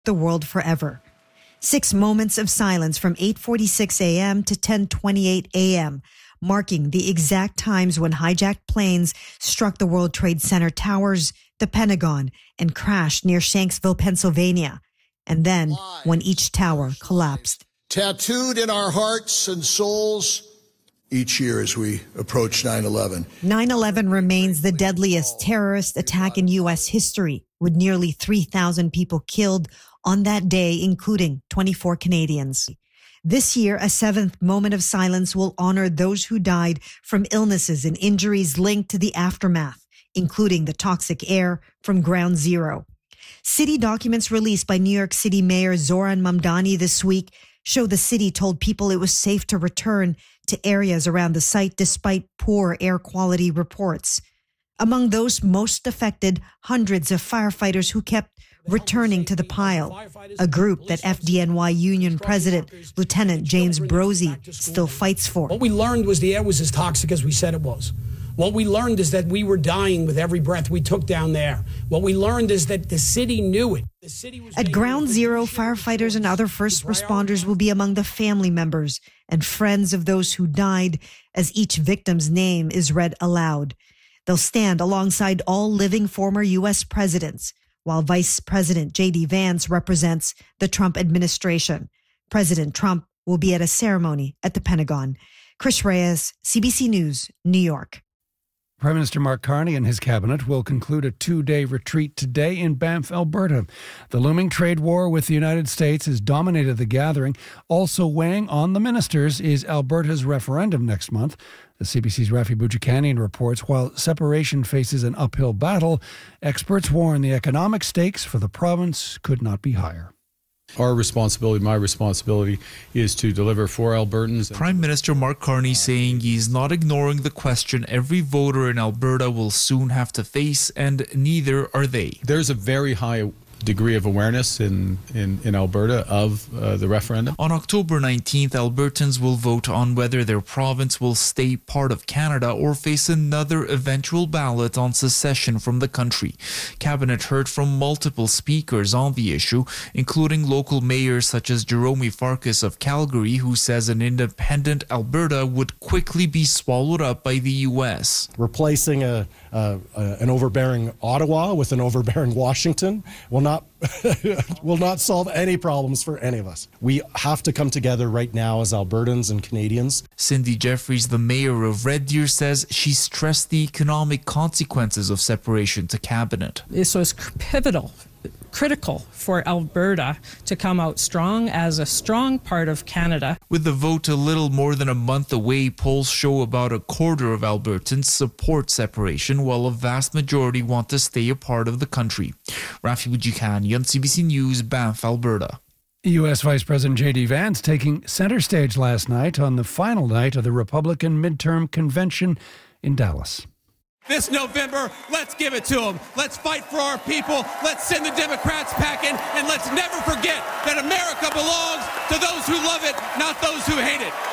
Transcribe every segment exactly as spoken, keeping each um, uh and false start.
the world forever. Six moments of silence from eight forty-six a.m. to ten twenty-eight a.m., marking the exact times when hijacked planes struck the World Trade Center towers, the Pentagon, and crashed near Shanksville, Pennsylvania. And then when each tower collapsed. Tattooed in our hearts and souls each year as we approach nine eleven. nine eleven remains the deadliest terrorist attack in U S history, with nearly three thousand people killed on that day, including twenty-four Canadians. This year, a seventh moment of silence will honor those who died from illnesses and injuries linked to the aftermath, including the toxic air from Ground Zero. City documents released by New York City Mayor Zoran Mamdani this week show the city told people it was safe to return to areas around the site despite poor air quality reports. Among those most affected, hundreds of firefighters who kept returning to the pile, a group that F D N Y Union President Lieutenant James Brozzi still fights for. What we learned was the air was as toxic as we said it was. What we learned is that we were dying with every breath we took down there. What we learned is that the city knew it. The city was At Ground Zero, firefighters and other first responders will be among the family members and friends of those who died as each victim's name is read aloud. They'll stand alongside all living former U S presidents, while Vice President J D Vance represents the Trump administration. President Trump will be at a ceremony at the Pentagon. Chris Reyes, C B C News, New York. Prime Minister Mark Carney and his cabinet will conclude a two-day retreat today in Banff, Alberta. The looming trade war with the United States has dominated the gathering. Also weighing on the ministers is Alberta's referendum next month. The C B C's Rafi Boudjikanian reports while separation faces an uphill battle, experts warn the economic stakes for the province could not be higher. Our responsibility, my responsibility, is to deliver for Albertans. Prime Minister Mark Carney saying he's not ignoring the question every voter in Alberta will soon have to face, and neither are they. There's a very high degree of awareness in, in, in Alberta of uh, the referendum. On October nineteenth, Albertans will vote on whether their province will stay part of Canada or face another eventual ballot on secession from the country. Cabinet heard from multiple speakers on the issue, including local mayors such as Jerome Farkas of Calgary, who says an independent Alberta would quickly be swallowed up by the U S. Replacing a, a, a an overbearing Ottawa with an overbearing Washington will not will not solve any problems for any of us. We have to come together right now as Albertans and Canadians. Cindy Jeffries, the mayor of Red Deer, says she stressed the economic consequences of separation to cabinet. This was pivotal, critical for Alberta to come out strong as a strong part of Canada. With the vote a little more than a month away, polls show about a quarter of Albertans support separation, while a vast majority want to stay a part of the country. Rafi Boudjikanian, C B C News, Banff, Alberta. U S Vice President J D Vance taking center stage last night on the final night of the Republican midterm convention in Dallas. This November, let's give it to them. Let's fight for our people. Let's send the Democrats packing, and let's never forget that America belongs to those who love it, not those who hate it.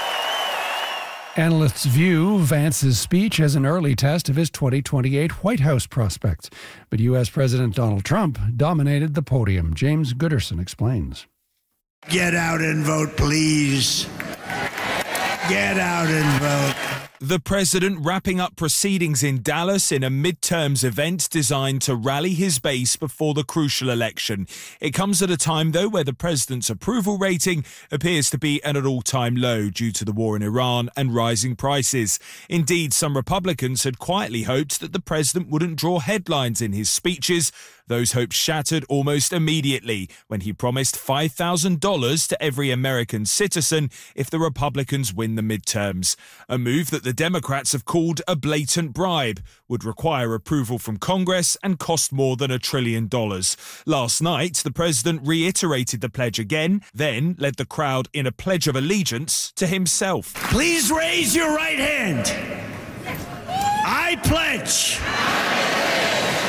Analysts view Vance's speech as an early test of his twenty twenty-eight White House prospects. But U S President Donald Trump dominated the podium. James Gooderson explains. Get out and vote, please. Get out and vote. The president wrapping up proceedings in Dallas in a midterms event designed to rally his base before the crucial election. It comes at a time, though, where the president's approval rating appears to be at an all-time low due to the war in Iran and rising prices. Indeed, some Republicans had quietly hoped that the president wouldn't draw headlines in his speeches. Those hopes shattered almost immediately when he promised five thousand dollars to every American citizen if the Republicans win the midterms. A move that the Democrats have called a blatant bribe, would require approval from Congress and cost more than a trillion dollars. Last night, the president reiterated the pledge again, then led the crowd in a pledge of allegiance to himself. Please raise your right hand. I pledge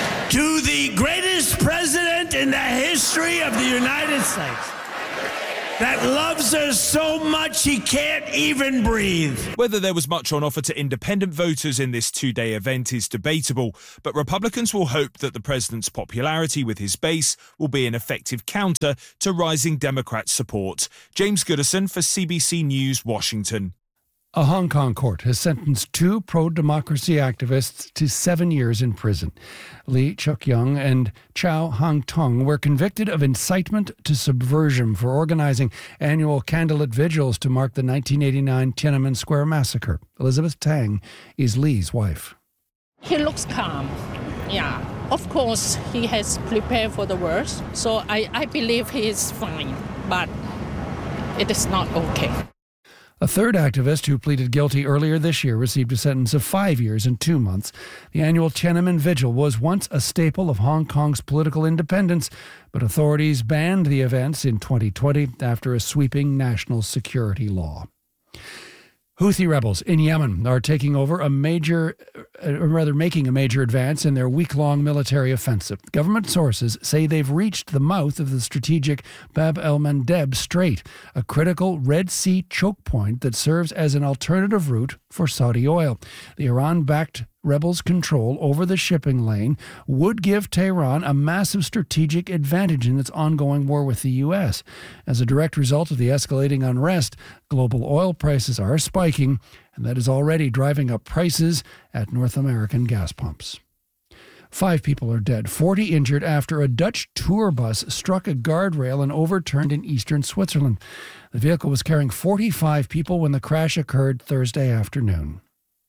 to the greatest president in the history of the United States. that loves us so much he can't even breathe. Whether there was much on offer to independent voters in this two-day event is debatable, but Republicans will hope that the president's popularity with his base will be an effective counter to rising Democrat support. James Goodison for C B C News, Washington. A Hong Kong court has sentenced two pro-democracy activists to seven years in prison. Lee Chuk-young and Chow Hang-tung were convicted of incitement to subversion for organizing annual candlelit vigils to mark the nineteen eighty-nine Tiananmen Square massacre. Elizabeth Tang is Lee's wife. He looks calm. Yeah, of course, he has prepared for the worst, so I, I believe he is fine, but it is not okay. A third activist who pleaded guilty earlier this year received a sentence of five years and two months. The annual Tiananmen Vigil was once a staple of Hong Kong's political independence, but authorities banned the events in twenty twenty after a sweeping national security law. Houthi rebels in Yemen are taking over a major, or rather making a major advance in their week-long military offensive. Government sources say they've reached the mouth of the strategic Bab el-Mandeb Strait, a critical Red Sea choke point that serves as an alternative route for Saudi oil. The Iran-backed rebels' control over the shipping lane would give Tehran a massive strategic advantage in its ongoing war with the U S. As a direct result of the escalating unrest, global oil prices are spiking, and that is already driving up prices at North American gas pumps. Five people are dead, forty injured after a Dutch tour bus struck a guardrail and overturned in eastern Switzerland. The vehicle was carrying forty-five people when the crash occurred Thursday afternoon.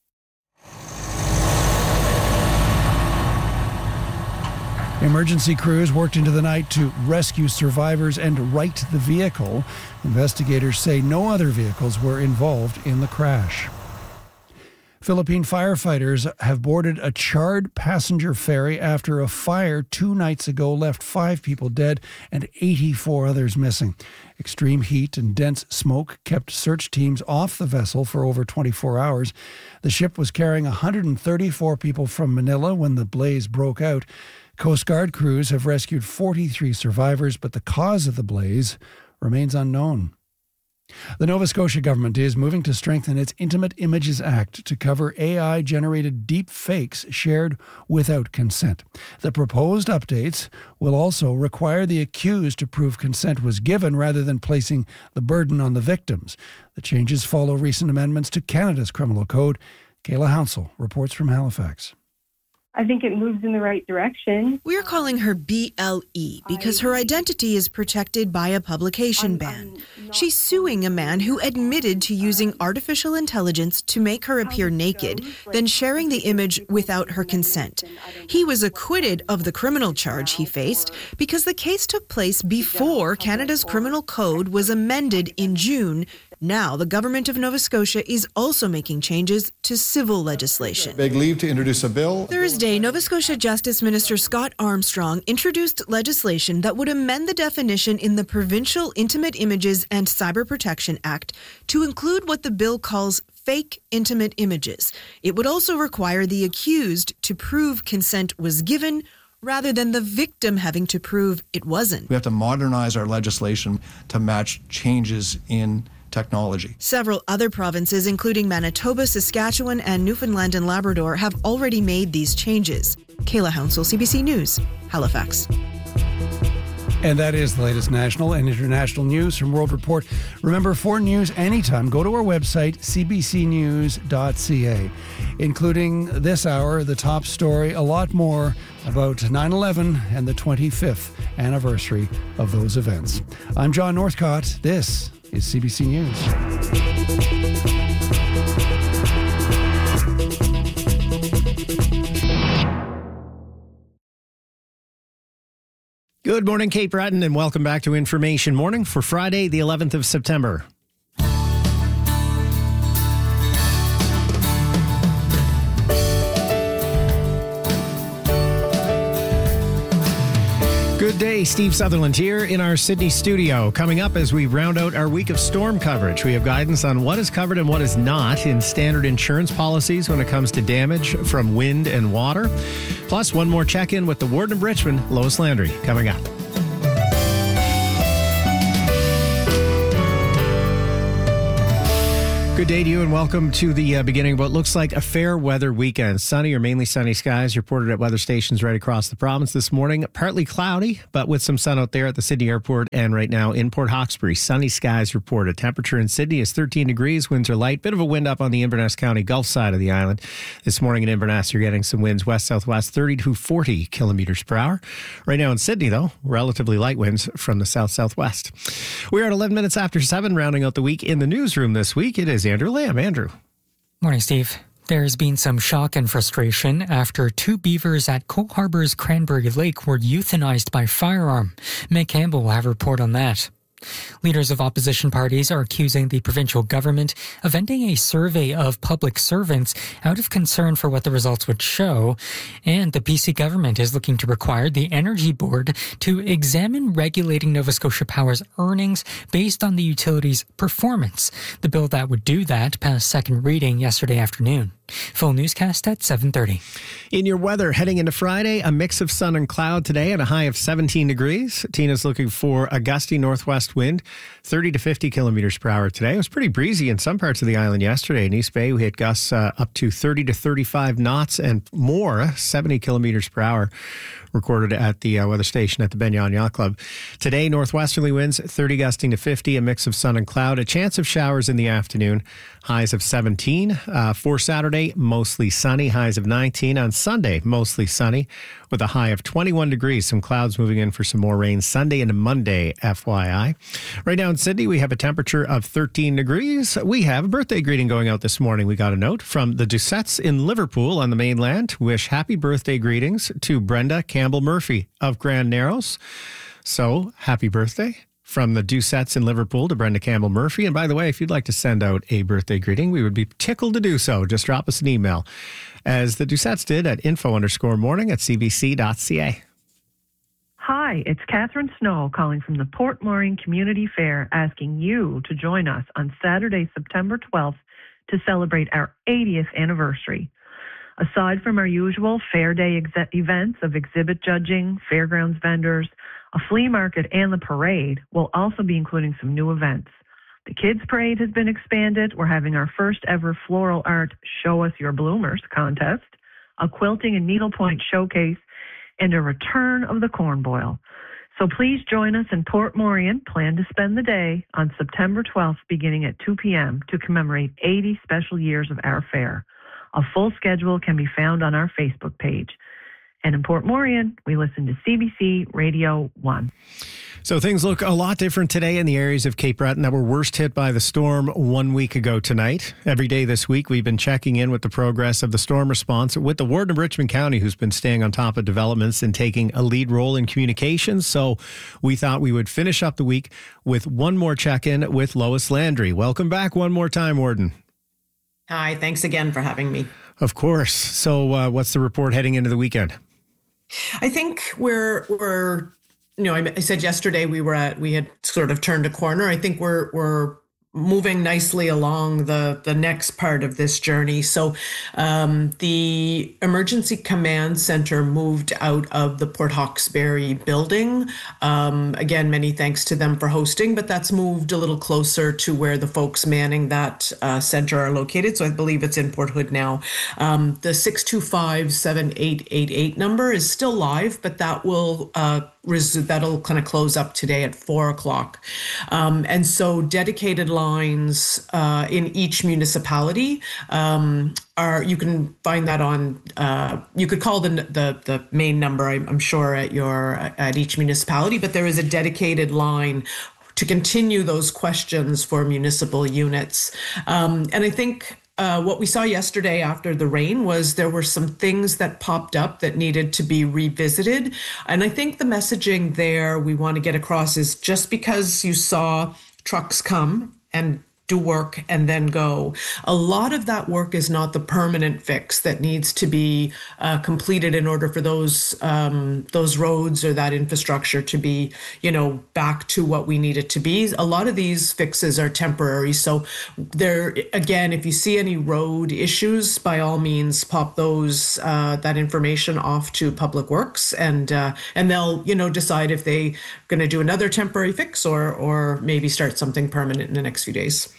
Emergency crews worked into the night to rescue survivors and right the vehicle. Investigators say no other vehicles were involved in the crash. Philippine firefighters have boarded a charred passenger ferry after a fire two nights ago left five people dead and eighty-four others missing. Extreme heat and dense smoke kept search teams off the vessel for over twenty-four hours. The ship was carrying one hundred thirty-four people from Manila when the blaze broke out. Coast Guard crews have rescued forty-three survivors, but the cause of the blaze remains unknown. The Nova Scotia government is moving to strengthen its Intimate Images Act to cover A I-generated deep fakes shared without consent. The proposed updates will also require the accused to prove consent was given rather than placing the burden on the victims. The changes follow recent amendments to Canada's criminal code. Kayla Hounsell reports from Halifax. I think it moves in the right direction. We're calling her B L E because her identity is protected by a publication ban. She's suing a man who admitted to using artificial intelligence to make her appear naked, then sharing the image without her consent. He was acquitted of the criminal charge he faced because the case took place before Canada's criminal code was amended in June. Now, the government of Nova Scotia is also making changes to civil legislation. Beg leave to introduce a bill. Thursday, Nova Scotia Justice Minister Scott Armstrong introduced legislation that would amend the definition in the Provincial Intimate Images and Cyber Protection Act to include what the bill calls fake intimate images. It would also require the accused to prove consent was given rather than the victim having to prove it wasn't. We have to modernize our legislation to match changes in technology. Several other provinces, including Manitoba, Saskatchewan, and Newfoundland and Labrador, have already made these changes. Kayla Hounsell, C B C News, Halifax. And that is the latest national and international news from World Report. Remember, for news anytime, go to our website, c b c news dot c a, including this hour, the top story, a lot more about nine eleven and the twenty-fifth anniversary of those events. I'm John Northcott. This is C B C News. Good morning, Kate Bratton, and welcome back to Information Morning for Friday, the eleventh of September. Good day, Steve Sutherland here in our Sydney studio. Coming up as we round out our week of storm coverage, we have guidance on what is covered and what is not in standard insurance policies when it comes to damage from wind and water. Plus, one more check-in with the Warden of Richmond, Lois Landry, coming up. Good day to you and welcome to the uh, beginning of what looks like a fair weather weekend. Sunny or mainly sunny skies reported at weather stations right across the province this morning. Partly cloudy, but with some sun out there at the Sydney Airport and right now in Port Hawkesbury. Sunny skies reported. Temperature in Sydney is thirteen degrees. Winds are light. Bit of a wind up on the Inverness County Gulf side of the island. This morning in Inverness, you're getting some winds west-southwest, thirty to forty kilometers per hour. Right now in Sydney, though, relatively light winds from the south-southwest. We are at eleven minutes after seven, rounding out the week in the newsroom this week. It is Andrew Lamb. Andrew. Morning, Steve. There's been some shock and frustration after two beavers at Coal Harbour's Cranberry Lake were euthanized by firearm. Meg Campbell will have a report on that. Leaders of opposition parties are accusing the provincial government of ending a survey of public servants out of concern for what the results would show. And the B C government is looking to require the Energy Board to examine regulating Nova Scotia Power's earnings based on the utility's performance. The bill that would do that passed second reading yesterday afternoon. Full newscast at seven thirty. In your weather, heading into Friday, a mix of sun and cloud today and a high of seventeen degrees. Tina's looking for a gusty northwest wind, thirty to fifty kilometers per hour today. It was pretty breezy in some parts of the island yesterday. In East Bay, we hit gusts uh, up to thirty to thirty-five knots and more, seventy kilometers per hour. Recorded at the uh, weather station at the Benyon Yacht Club. Today, northwesterly winds, thirty gusting to fifty, a mix of sun and cloud, a chance of showers in the afternoon, highs of seventeen. Uh, for Saturday, mostly sunny, highs of nineteen. On Sunday, mostly sunny, with a high of twenty-one degrees. Some clouds moving in for some more rain Sunday into Monday, F Y I. Right now in Sydney, we have a temperature of thirteen degrees. We have a birthday greeting going out this morning. We got a note from the Doucettes in Liverpool on the mainland to wish happy birthday greetings to Brenda Campbell Murphy of Grand Narrows. So, happy birthday from the Doucettes in Liverpool to Brenda Campbell Murphy. And by the way, if you'd like to send out a birthday greeting, we would be tickled to do so. Just drop us an email, as the Doucettes did at info underscore morning at cbc.ca. Hi, it's Catherine Snow calling from the Port Moring Community Fair, asking you to join us on Saturday, September twelfth, to celebrate our eightieth anniversary. Aside from our usual Fair Day ex- events of exhibit judging, fairgrounds vendors, a flea market, and the parade, we'll also be including some new events. The Kids Parade has been expanded. We're having our first ever floral art Show Us Your Bloomers contest, a quilting and needlepoint showcase, and a return of the corn boil. So please join us in Port Morion. Plan to spend the day on September twelfth beginning at two p.m. to commemorate eighty special years of our fair. A full schedule can be found on our Facebook page. And in Port Morion, we listen to C B C Radio one. So things look a lot different today in the areas of Cape Breton that were worst hit by the storm one week ago tonight. Every day this week, we've been checking in with the progress of the storm response with the Warden of Richmond County, who's been staying on top of developments and taking a lead role in communications. So we thought we would finish up the week with one more check-in with Lois Landry. Welcome back one more time, Warden. Hi, thanks again for having me. Of course. So uh, what's the report heading into the weekend? I think we're we're you know I, I said yesterday we were at we had sort of turned a corner. I think we're we're moving nicely along the the next part of this journey. So um, the Emergency Command Center moved out of the Port Hawkesbury building. Um, again, many thanks to them for hosting, but that's moved a little closer to where the folks manning that uh, center are located. So I believe it's in Port Hood now. Um, the six two five, seven eight eight eight number is still live, but that will uh, res- that'll kind of close up today at four o'clock. Um, and so dedicated lines uh, in each municipality um, are, you can find that on, uh, you could call the, the the main number, I'm, I'm sure, at your at each municipality, but there is a dedicated line to continue those questions for municipal units. Um, and I think Uh, what we saw yesterday after the rain was there were some things that popped up that needed to be revisited. And I think the messaging there we want to get across is just because you saw trucks come and do work and then go, a lot of that work is not the permanent fix that needs to be uh, completed in order for those um, those roads or that infrastructure to be, you know, back to what we need it to be. A lot of these fixes are temporary. So there, again, if you see any road issues, by all means, pop those uh, that information off to Public Works, and uh, and they'll, you know, decide if they're going to do another temporary fix or or maybe start something permanent in the next few days.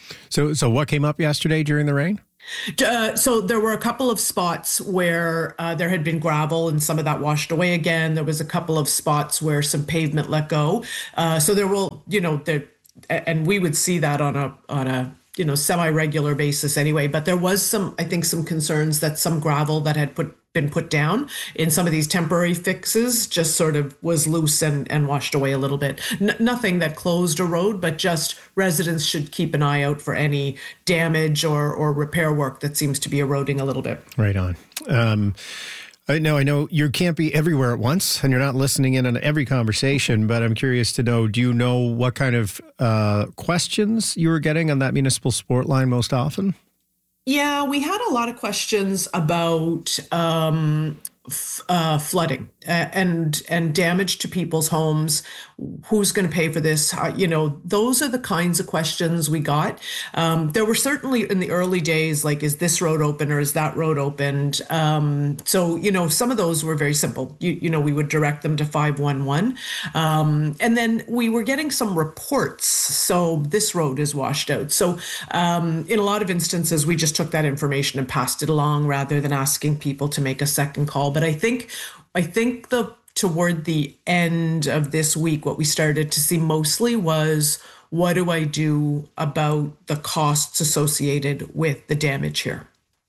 So, so what came up yesterday during the rain? Uh, so there were a couple of spots where uh, there had been gravel and some of that washed away again. There was a couple of spots where some pavement let go. Uh, so there will, you know, there, and we would see that on a on a you know semi-regular basis anyway. But there was some, I think, some concerns that some gravel that had put been put down in some of these temporary fixes just sort of was loose and, and washed away a little bit. N- nothing that closed a road, but just residents should keep an eye out for any damage or, or repair work that seems to be eroding a little bit. Right on. Um, I know, I know you can't be everywhere at once and you're not listening in on every conversation, but I'm curious to know, do you know what kind of uh, questions you were getting on that municipal sport line most often? Yeah, we had a lot of questions about um, f- uh, flooding uh, and and damage to people's homes. Who's going to pay for this? How, you know, those are the kinds of questions we got. Um, there were certainly in the early days, like, is this road open or is that road opened? Um, so, you know, some of those were very simple. You, you know, we would direct them to five one one. Um, and then we were getting some reports. So this road is washed out. So um, in a lot of instances, we just took that information and passed it along rather than asking people to make a second call. But I think, I think the toward the end of this week, what we started to see mostly was, what do I do about the costs associated with the damage here?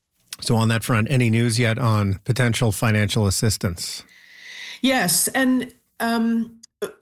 So on that front, any news yet on potential financial assistance? Yes. And um,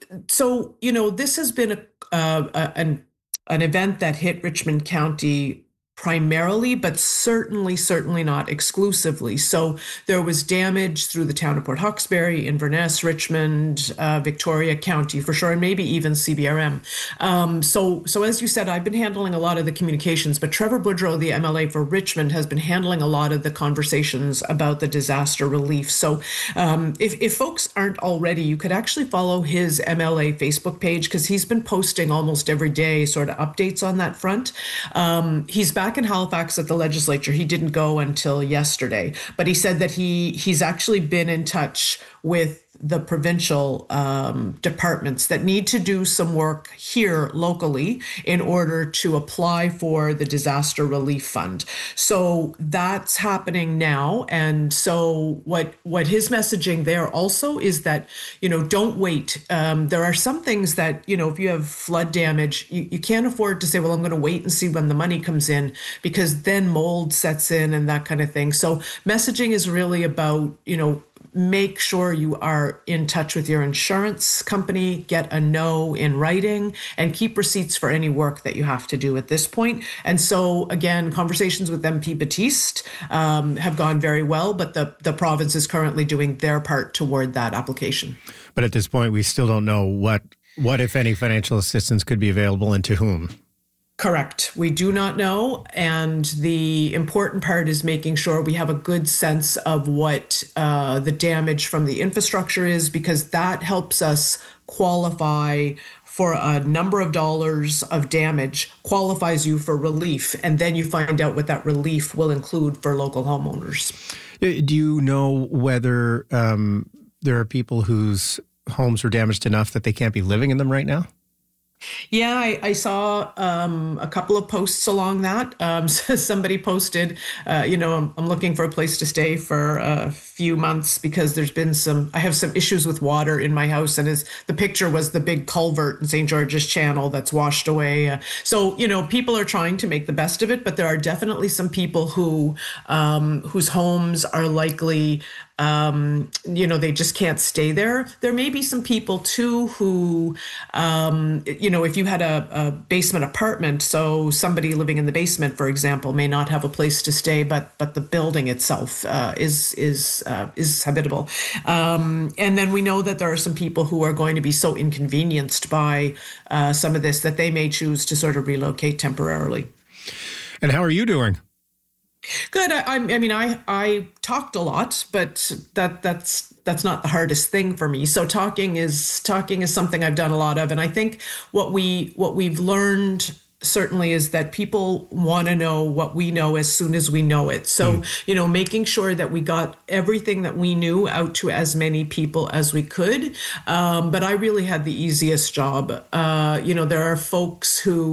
so, you know, this has been a, uh, an, an event that hit Richmond County primarily, but certainly, certainly not exclusively. So there was damage through the town of Port Hawkesbury, Inverness, Richmond, uh, Victoria County for sure, and maybe even C B R M. Um, so, so as you said, I've been handling a lot of the communications, but Trevor Boudreau, the M L A for Richmond, has been handling a lot of the conversations about the disaster relief. So um, if, if folks aren't already, you could actually follow his M L A Facebook page, because he's been posting almost every day sort of updates on that front. Um, he's back in Halifax at the legislature. He didn't go until yesterday, but he said that he he's actually been in touch with the provincial um, departments that need to do some work here locally in order to apply for the disaster relief fund. So that's happening now. And so what what his messaging there also is that, you know, don't wait. Um, there are some things that, you know, if you have flood damage, you, you can't afford to say, well, I'm going to wait and see when the money comes in, because then mold sets in and that kind of thing. So messaging is really about, you know, make sure you are in touch with your insurance company, get a no in writing, and keep receipts for any work that you have to do at this point. And so, again, conversations with M P Batiste um, have gone very well, but the, the province is currently doing their part toward that application. But at this point, we still don't know what, what if any, financial assistance could be available and to whom. Correct. We do not know. And the important part is making sure we have a good sense of what uh, the damage from the infrastructure is, because that helps us qualify for a number of dollars of damage, qualifies you for relief. And then you find out what that relief will include for local homeowners. Do you know whether um, there are people whose homes were damaged enough that they can't be living in them right now? Yeah, I, I saw um, a couple of posts along that. Um, so somebody posted, uh, you know, I'm, I'm looking for a place to stay for a few months because there's been some, I have some issues with water in my house. And his, the picture was the big culvert in Saint George's Channel that's washed away. Uh, so, you know, people are trying to make the best of it, but there are definitely some people who um, whose homes are likely Um, you know, they just can't stay there. There may be some people too who, um, you know, if you had a, a basement apartment, so somebody living in the basement, for example, may not have a place to stay, but but the building itself uh, is is uh, is habitable. Um, and then we know that there are some people who are going to be so inconvenienced by uh, some of this that they may choose to sort of relocate temporarily. And how are you doing? Good. I, I mean, I, I talked a lot, but that that's that's not the hardest thing for me. So talking is talking is something I've done a lot of, and I think what we what we've learned certainly is that people want to know what we know as soon as we know it. So, mm. you know, making sure that we got everything that we knew out to as many people as we could. Um, but I really had the easiest job. Uh, you know, there are folks who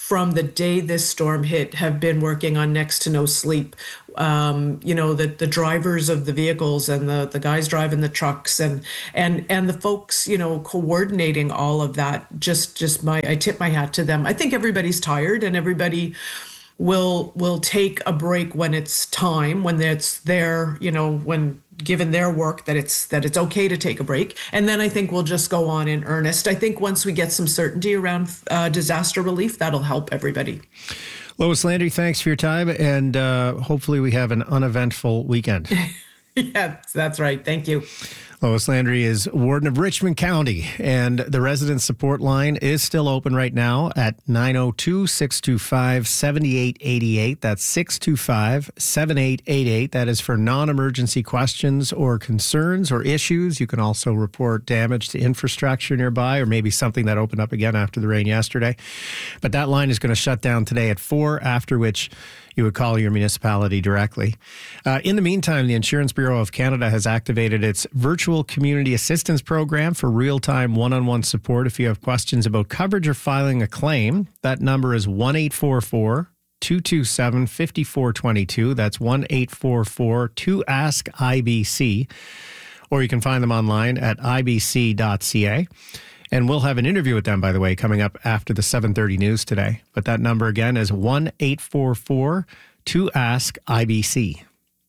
from the day this storm hit, have been working on next to no sleep. Um, you know, the, the drivers of the vehicles and the, the guys driving the trucks and and and the folks, you know, coordinating all of that. Just just my I tip my hat to them. I think everybody's tired and everybody will will take a break when it's time, when it's their, you know, when given their work that it's that it's okay to take a break. And then I think we'll just go on in earnest. I think once we get some certainty around uh, disaster relief, that'll help everybody. Lois Landry, thanks for your time, and uh, hopefully we have an uneventful weekend. Yeah, that's right. Thank you. Lois Landry is Warden of Richmond County, and the resident support line is still open right now at nine oh two, six two five, seven eight eight eight. That's six two five, seven eight eight eight. That is for non-emergency questions or concerns or issues. You can also report damage to infrastructure nearby or maybe something that opened up again after the rain yesterday. But that line is going to shut down today at four, after which you would call your municipality directly. Uh, in the meantime, the Insurance Bureau of Canada has activated its virtual community assistance program for real-time one-on-one support if you have questions about coverage or filing a claim. That number is one eight four four, two two seven, five four two two. That's one eight four four, two ask I B C. Or you can find them online at I B C dot C A. And we'll have an interview with them, by the way, coming up after the seven thirty news today. But that number again is one eight four four, two ask I B C.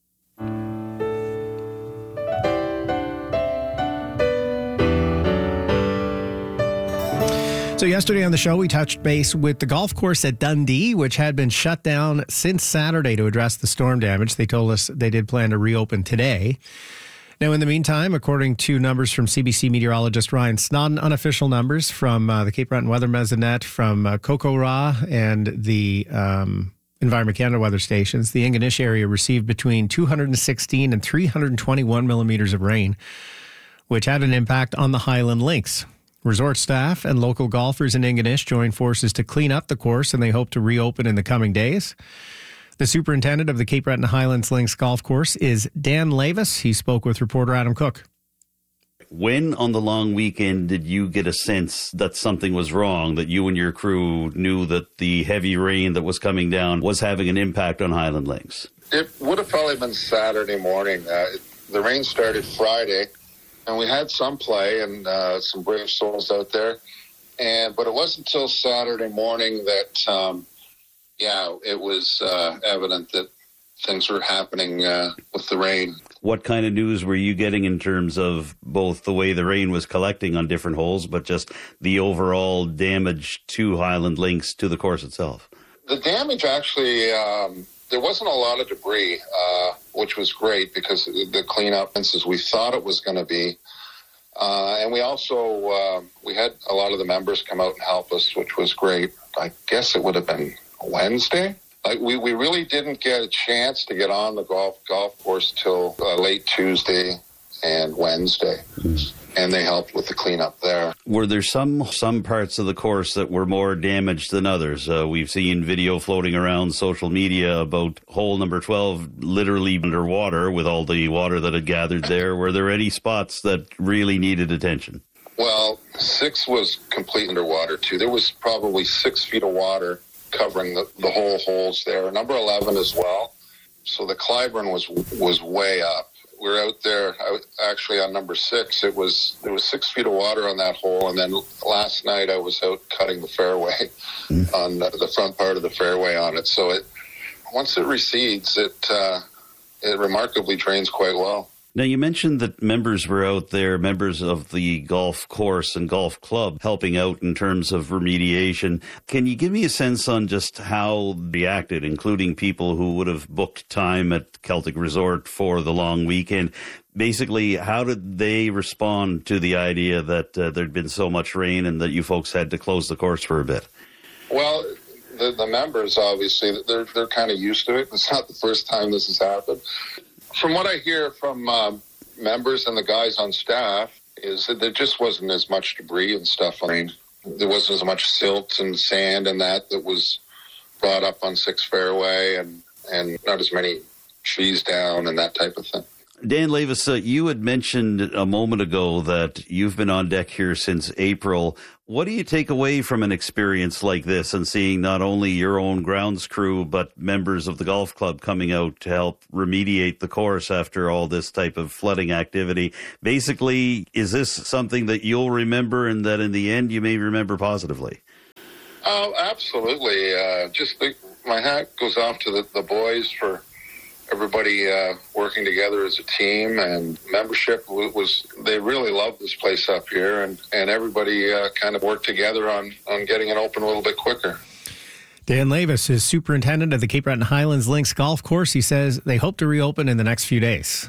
So yesterday on the show, we touched base with the golf course at Dundee, which had been shut down since Saturday to address the storm damage. They told us they did plan to reopen today. Now, in the meantime, according to numbers from C B C meteorologist Ryan Snodden, unofficial numbers from uh, the Cape Breton Weather Mesonet, from uh, Kokora and the um, Environment Canada weather stations, the Ingonish area received between two hundred sixteen and three hundred twenty-one millimeters of rain, which had an impact on the Highland Links. Resort staff and local golfers in Ingonish joined forces to clean up the course, and they hope to reopen in the coming days. The superintendent of the Cape Breton Highlands Links Golf Course is Dan Lavis. He spoke with reporter Adam Cook. When on the long weekend did you get a sense that something was wrong, that you and your crew knew that the heavy rain that was coming down was having an impact on Highland Links? It would have probably been Saturday morning. Uh, the rain started Friday, and we had some play and uh, some brave souls out there. And but it wasn't until Saturday morning that... Um, Yeah, it was uh, evident that things were happening uh, with the rain. What kind of news were you getting in terms of both the way the rain was collecting on different holes, but just the overall damage to Highland Links, to the course itself? The damage actually, um, there wasn't a lot of debris, uh, which was great because the cleanup as we thought it was going to be. Uh, and we also, uh, we had a lot of the members come out and help us, which was great. I guess it would have been Wednesday. Like we, we really didn't get a chance to get on the golf golf course till uh, late Tuesday and Wednesday, mm. and they helped with the cleanup there. Were there some some parts of the course that were more damaged than others? Uh, we've seen video floating around social media about hole number twelve literally underwater with all the water that had gathered there. Were there any spots that really needed attention? Well, six was completely underwater too. There was probably six feet of water covering the, the whole holes there. Number eleven as well. So the Clybourne was was way up. We were out there actually on number six. It was there was six feet of water on that hole, and then last night I was out cutting the fairway mm. on the, the front part of the fairway on it. So it once it recedes, it uh, it remarkably drains quite well. Now, you mentioned that members were out there, members of the golf course and golf club, helping out in terms of remediation. Can you give me a sense on just how they acted, including people who would have booked time at Celtic Resort for the long weekend? Basically, how did they respond to the idea that uh, there'd been so much rain and that you folks had to close the course for a bit? Well, the, the members, obviously, they're, they're kind of used to it. It's not the first time this has happened. From what I hear from uh, members and the guys on staff is that there just wasn't as much debris and stuff. I mean, there wasn't as much silt and sand and that that was brought up on Sixth Fairway, and, and not as many trees down and that type of thing. Dan Levis, uh, you had mentioned a moment ago that you've been on deck here since April. What do you take away from an experience like this and seeing not only your own grounds crew, but members of the golf club coming out to help remediate the course after all this type of flooding activity? Basically, is this something that you'll remember and that in the end you may remember positively? Oh, absolutely. Uh, just the, my hat goes off to the, the boys for everybody uh, working together as a team, and membership was, they really loved this place up here, and, and everybody uh, kind of worked together on, on getting it open a little bit quicker. Dan Levis is superintendent of the Cape Breton Highlands Links Golf Course. He says they hope to reopen in the next few days.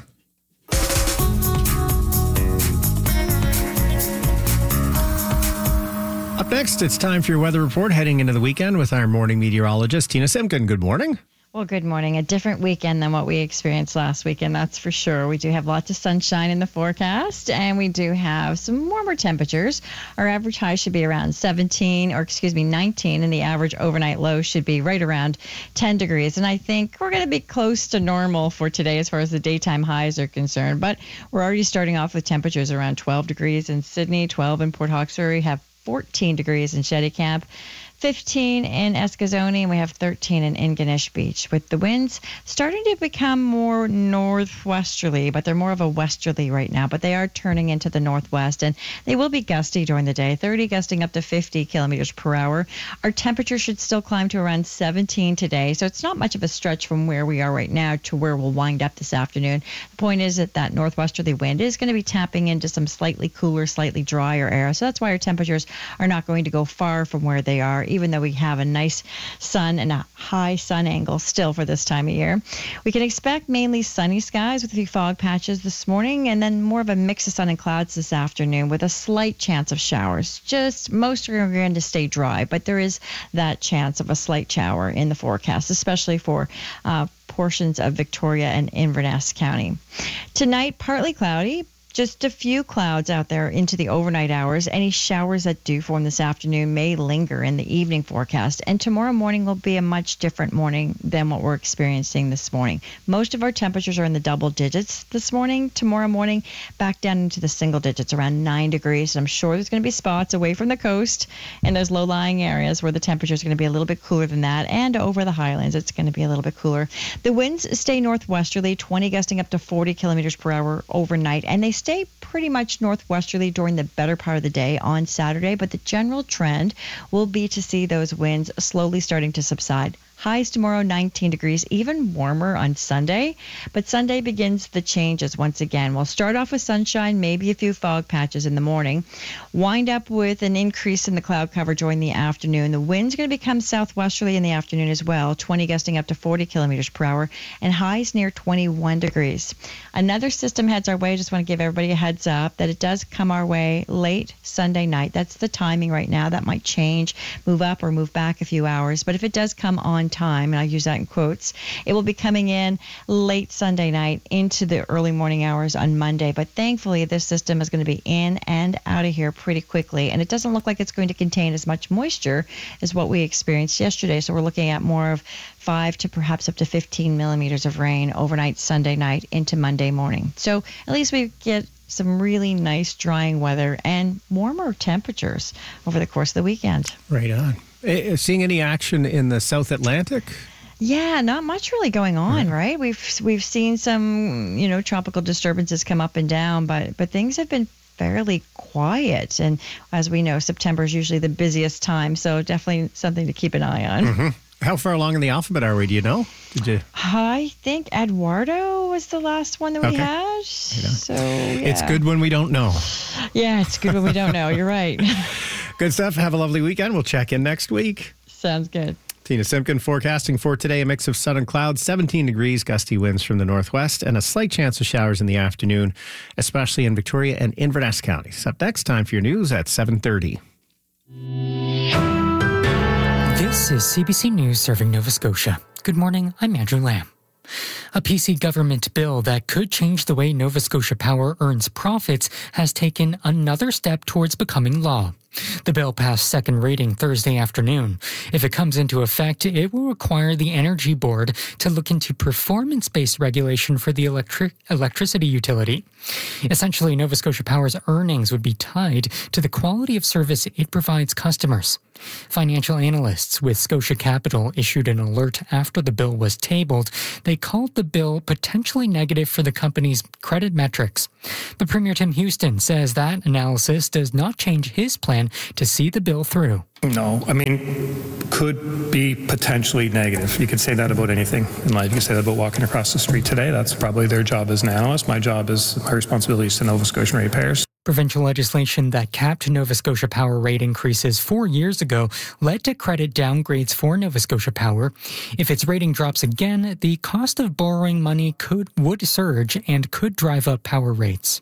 Up next, it's time for your weather report heading into the weekend with our morning meteorologist, Tina Simkin. Good morning. Well, good morning. A different weekend than what we experienced last weekend, that's for sure. We do have lots of sunshine in the forecast, and we do have some warmer temperatures. Our average high should be around seventeen, or excuse me, nineteen, and the average overnight low should be right around ten degrees. And I think we're going to be close to normal for today as far as the daytime highs are concerned. But we're already starting off with temperatures around twelve degrees in Sydney, twelve in Port Hawkesbury, have fourteen degrees in Shetty Camp, fifteen in Escazone, and we have thirteen in Ingonish Beach, with the winds starting to become more northwesterly, but they're more of a westerly right now, but they are turning into the northwest, and they will be gusty during the day, thirty gusting up to fifty kilometers per hour. Our temperature should still climb to around seventeen today, so it's not much of a stretch from where we are right now to where we'll wind up this afternoon. The point is that that northwesterly wind is going to be tapping into some slightly cooler, slightly drier air, so that's why our temperatures are not going to go far from where they are, even though we have a nice sun and a high sun angle still for this time of year. We can expect mainly sunny skies with a few fog patches this morning, and then more of a mix of sun and clouds this afternoon with a slight chance of showers. Just most are going to stay dry, but there is that chance of a slight shower in the forecast, especially for uh, portions of Victoria and Inverness County. Tonight, partly cloudy. Just a few clouds out there into the overnight hours. Any showers that do form this afternoon may linger in the evening forecast. And tomorrow morning will be a much different morning than what we're experiencing this morning. Most of our temperatures are in the double digits this morning. Tomorrow morning, back down into the single digits, around nine degrees. And I'm sure there's going to be spots away from the coast and those low-lying areas where the temperature is going to be a little bit cooler than that. And over the highlands, it's going to be a little bit cooler. The winds stay northwesterly, twenty gusting up to forty kilometers per hour overnight. And they stay pretty much northwesterly during the better part of the day on Saturday, but the general trend will be to see those winds slowly starting to subside. Highs tomorrow, nineteen degrees, even warmer on Sunday. But Sunday begins the changes once again. We'll start off with sunshine, maybe a few fog patches in the morning. Wind up with an increase in the cloud cover during the afternoon. The wind's going to become southwesterly in the afternoon as well, twenty gusting up to forty kilometers per hour, and highs near twenty-one degrees. Another system heads our way. I just want to give everybody a heads up that it does come our way late Sunday night. That's the timing right now. That might change, move up or move back a few hours. But if it does come on time, and I use that in quotes, it will be coming in late Sunday night into the early morning hours on Monday. But thankfully, this system is going to be in and out of here pretty quickly, and it doesn't look like it's going to contain as much moisture as what we experienced yesterday. So we're looking at more of five to perhaps up to fifteen millimeters of rain overnight Sunday night into Monday morning. So at least we get some really nice drying weather and warmer temperatures over the course of the weekend. Right on. Seeing any action in the South Atlantic? Yeah, not much really going on, right? right? We've we've seen some, you know, tropical disturbances come up and down, but but things have been fairly quiet. And as we know, September is usually the busiest time, so definitely something to keep an eye on. Mm-hmm. How far along in the alphabet are we? Do you know? Did you? I think Eduardo was the last one that we okay. had. So yeah. It's good when we don't know. Yeah, it's good when we don't know. You're right. Good stuff. Have a lovely weekend. We'll check in next week. Sounds good. Tina Simkin forecasting for today, a mix of sun and clouds, seventeen degrees, gusty winds from the northwest, and a slight chance of showers in the afternoon, especially in Victoria and Inverness counties. Up next, time for your news at seven thirty. This is C B C News serving Nova Scotia. Good morning, I'm Andrew Lamb. A P C government bill that could change the way Nova Scotia Power earns profits has taken another step towards becoming law. The bill passed second reading Thursday afternoon. If it comes into effect, it will require the Energy Board to look into performance-based regulation for the electric electricity utility. Essentially, Nova Scotia Power's earnings would be tied to the quality of service it provides customers. Financial analysts with Scotia Capital issued an alert after the bill was tabled. They called the bill potentially negative for the company's credit metrics. But Premier Tim Houston says that analysis does not change his plan to see the bill through. No, I mean, could be potentially negative. You could say that about anything in life. You could say that about walking across the street today. That's probably their job as an analyst. My job is, my responsibility is to Nova Scotian ratepayers. Provincial legislation that capped Nova Scotia Power rate increases four years ago led to credit downgrades for Nova Scotia Power. If its rating drops again, the cost of borrowing money could would surge and could drive up power rates.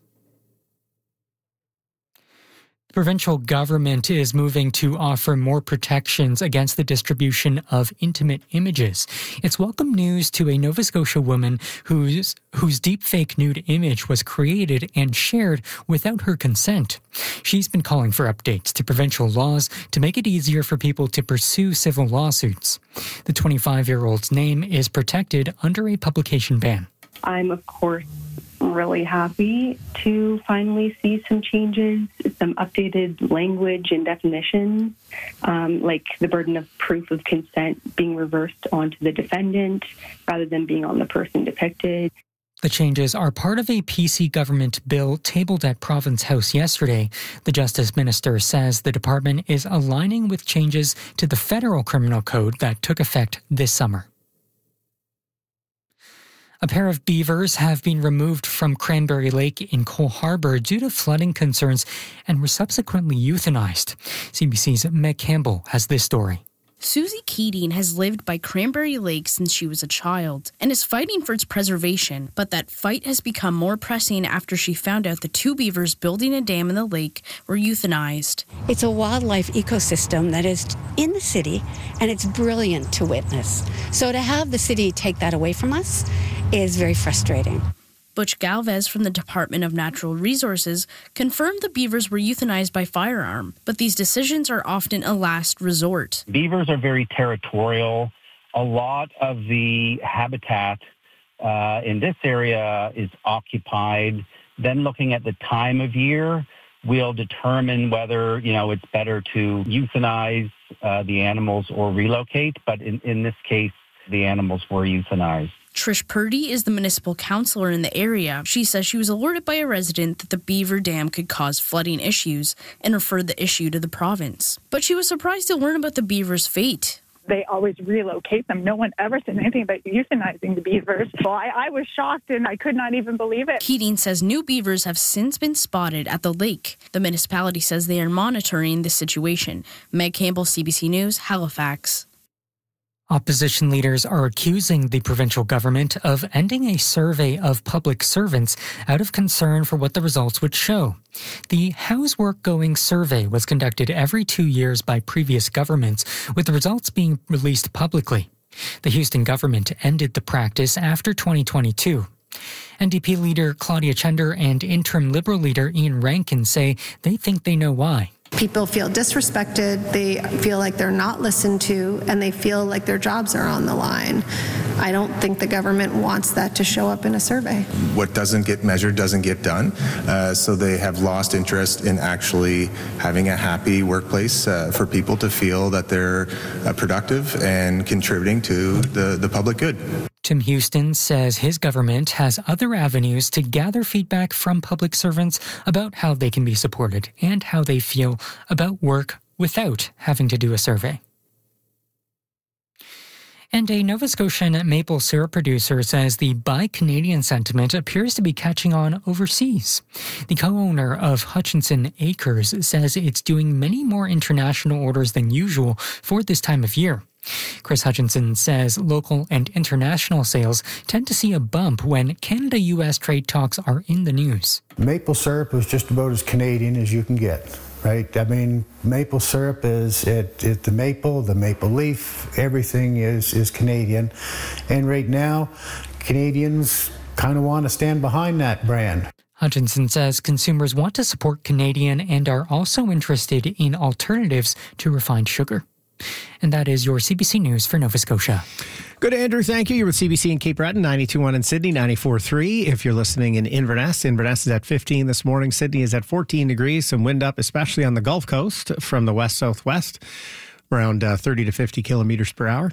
The provincial government is moving to offer more protections against the distribution of intimate images. It's welcome news to a Nova Scotia woman whose whose deepfake nude image was created and shared without her consent. She's been calling for updates to provincial laws to make it easier for people to pursue civil lawsuits. The twenty-five-year-old's name is protected under a publication ban. I'm, of course, really happy to finally see some changes, some updated language and definitions, um, like the burden of proof of consent being reversed onto the defendant rather than being on the person depicted. The changes are part of a P C government bill tabled at Province House yesterday. The Justice Minister says the department is aligning with changes to the federal criminal code that took effect this summer. A pair of beavers have been removed from Cranberry Lake in Cole Harbour due to flooding concerns and were subsequently euthanized. C B C's Meg Campbell has this story. Susie Keating has lived by Cranberry Lake since she was a child and is fighting for its preservation, but that fight has become more pressing after she found out the two beavers building a dam in the lake were euthanized. It's a wildlife ecosystem that is in the city, and it's brilliant to witness. So to have the city take that away from us is very frustrating. Butch Galvez from the Department of Natural Resources confirmed the beavers were euthanized by firearm, but these decisions are often a last resort. Beavers are very territorial. A lot of the habitat uh, in this area is occupied. Then looking at the time of year, we'll determine whether, you know, it's better to euthanize uh, the animals or relocate. But in, in this case, the animals were euthanized. Trish Purdy is the municipal councillor in the area. She says she was alerted by a resident that the beaver dam could cause flooding issues and referred the issue to the province. But she was surprised to learn about the beavers' fate. They always relocate them. No one ever said anything about euthanizing the beavers. So I, I was shocked and I could not even believe it. Keating says new beavers have since been spotted at the lake. The municipality says they are monitoring the situation. Meg Campbell, C B C News, Halifax. Opposition leaders are accusing the provincial government of ending a survey of public servants out of concern for what the results would show. The How's Work Going survey was conducted every two years by previous governments, with the results being released publicly. The Houston government ended the practice after twenty twenty-two. N D P leader Claudia Chender and interim Liberal leader Ian Rankin say they think they know why. People feel disrespected, they feel like they're not listened to, and they feel like their jobs are on the line. I don't think the government wants that to show up in a survey. What doesn't get measured doesn't get done, uh, so they have lost interest in actually having a happy workplace uh, for people to feel that they're uh, productive and contributing to the, the public good. Tim Houston says his government has other avenues to gather feedback from public servants about how they can be supported and how they feel about work without having to do a survey. And a Nova Scotian maple syrup producer says the Buy Canadian sentiment appears to be catching on overseas. The co-owner of Hutchinson Acres says it's doing many more international orders than usual for this time of year. Chris Hutchinson says local and international sales tend to see a bump when Canada-U S trade talks are in the news. Maple syrup is just about as Canadian as you can get, right? I mean, maple syrup is it, it the maple, the maple leaf, everything is, is Canadian. And right now, Canadians kind of want to stand behind that brand. Hutchinson says consumers want to support Canadian and are also interested in alternatives to refined sugar. And that is your C B C News for Nova Scotia. Good, Andrew. Thank you. You're with C B C in Cape Breton, ninety-two point one in Sydney, ninety-four point three. If you're listening in Inverness, Inverness is at fifteen this morning. Sydney is at fourteen degrees. Some wind up, especially on the Gulf Coast from the west-southwest. Around uh, thirty to fifty kilometers per hour.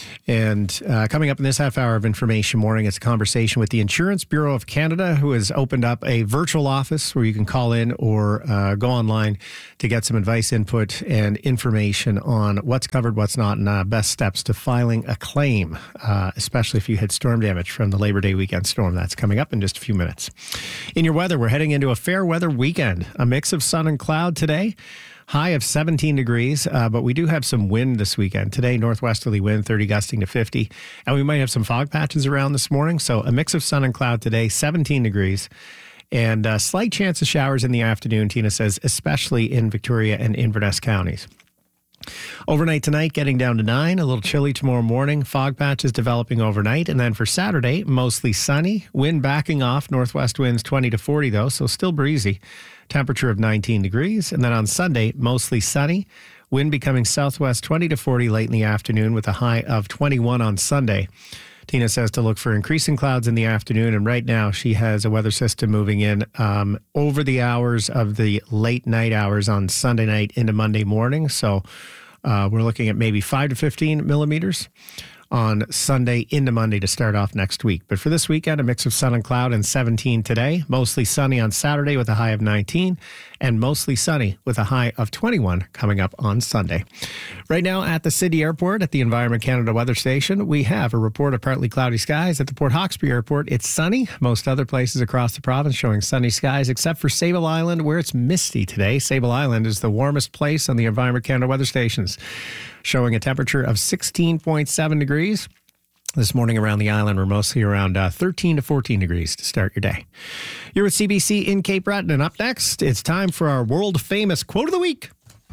And uh, coming up in this half hour of Information Morning, it's a conversation with the Insurance Bureau of Canada, who has opened up a virtual office where you can call in or uh, go online to get some advice, input, and information on what's covered, what's not, and uh, best steps to filing a claim, uh, especially if you had storm damage from the Labor Day weekend storm. That's coming up in just a few minutes. In your weather, we're heading into a fair weather weekend. A mix of sun and cloud today. High of seventeen degrees, uh, but we do have some wind this weekend. Today, northwesterly wind, thirty gusting to fifty. And we might have some fog patches around this morning. So a mix of sun and cloud today, seventeen degrees. And a slight chance of showers in the afternoon, Tina says, especially in Victoria and Inverness counties. Overnight tonight, getting down to nine. A little chilly tomorrow morning. Fog patches developing overnight. And then for Saturday, mostly sunny. Wind backing off. Northwest winds twenty to forty, though, so still breezy. Temperature of nineteen degrees. And then on Sunday, mostly sunny. Wind becoming southwest twenty to forty late in the afternoon with a high of twenty-one on Sunday. Tina says to look for increasing clouds in the afternoon. And right now she has a weather system moving in um, over the hours of the late night hours on Sunday night into Monday morning. So uh, we're looking at maybe five to fifteen millimeters on Sunday into Monday to start off next week. But for this weekend, a mix of sun and cloud and seventeen today. Mostly sunny on Saturday with a high of nineteen. And mostly sunny with a high of twenty-one coming up on Sunday. Right now at the Sydney Airport at the Environment Canada Weather Station, we have a report of partly cloudy skies. At the Port Hawkesbury Airport, it's sunny. Most other places across the province showing sunny skies, except for Sable Island, where it's misty today. Sable Island is the warmest place on the Environment Canada Weather Stations, showing a temperature of sixteen point seven degrees. This morning around the island, we're mostly around uh, thirteen to fourteen degrees to start your day. You're with C B C in Cape Breton, and up next, it's time for our world-famous Quote of the Week.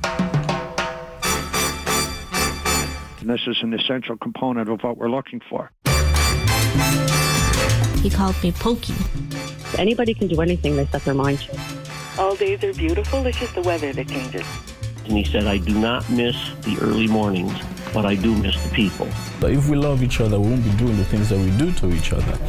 And this is an essential component of what we're looking for. He called me Pokey. Anybody can do anything they set their mind to. All days are beautiful, it's just the weather that changes. And he said, I do not miss the early mornings, but I do miss the people. But if we love each other, we won't be doing the things that we do to each other.